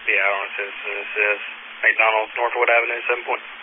Yeah, I want to. This is McDonald, Northwood Avenue, 7 Point.